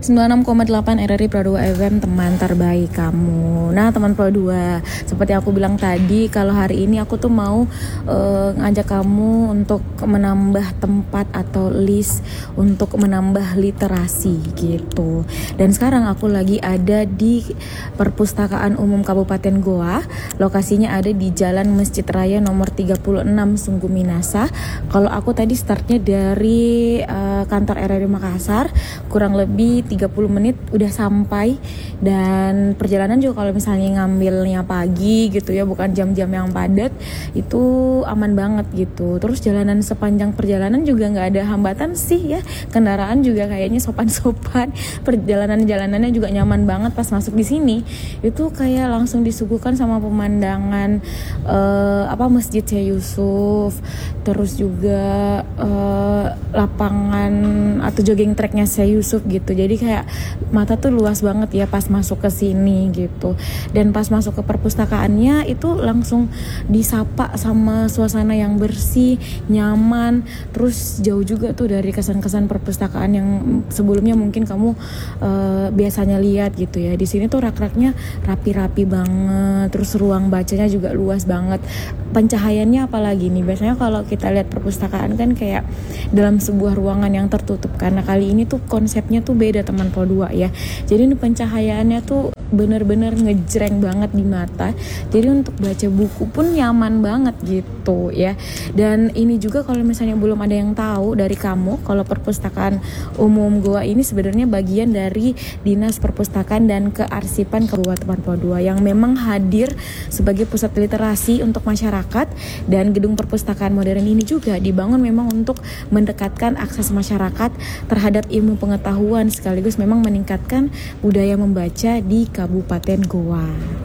96,8 RRI Pro 2 FM, teman terbaik kamu. Nah teman Pro 2, seperti aku bilang tadi, kalau hari ini aku tuh mau ngajak kamu untuk menambah tempat atau list untuk menambah literasi gitu. Dan sekarang aku lagi ada di Perpustakaan Umum Kabupaten Goa. Lokasinya ada di Jalan Masjid Raya nomor 36 Sungguh Minasa. Kalau aku tadi startnya dari kantor RRI Makassar, kurang lebih 30 menit udah sampai. Dan perjalanan juga kalau misalnya ngambilnya pagi gitu ya, bukan jam-jam yang padat, itu aman banget gitu. Terus jalanan sepanjang perjalanan juga nggak ada hambatan sih ya, kendaraan juga kayaknya sopan-sopan. Perjalanan-jalanannya juga nyaman banget. Pas masuk di sini itu kayak langsung disuguhkan sama pemandangan Masjid Syekh Yusuf, terus juga lapangan atau jogging tracknya Syekh Yusuf gitu. Jadi kayak mata tuh luas banget ya pas masuk ke sini gitu. Dan pas masuk ke perpustakaannya itu langsung disapa sama suasana yang bersih, nyaman, terus jauh juga tuh dari kesan-kesan perpustakaan yang sebelumnya mungkin kamu biasanya lihat gitu ya. Di sini tuh rak-raknya rapi-rapi banget, terus ruang bacanya juga luas banget. Pencahayaannya apalagi nih, biasanya kalau kita lihat perpustakaan kan kayak dalam sebuah ruangan yang tertutup, karena kali ini tuh konsepnya tuh beda teman Pro 2 ya. Jadi ini pencahayaannya tuh bener-bener ngejreng banget di mata. Jadi untuk baca buku pun nyaman banget gitu ya. Dan ini juga kalau misalnya belum ada yang tahu dari kamu, kalau Perpustakaan Umum Goa ini sebenarnya bagian dari Dinas Perpustakaan dan Kearsipan Kabupaten teman Pro 2 yang memang hadir sebagai pusat literasi untuk masyarakat. Dan gedung perpustakaan modern ini juga dibangun memang untuk mendekatkan akses masyarakat terhadap ilmu pengetahuan, sekaligus memang meningkatkan budaya membaca di Kabupaten Goa.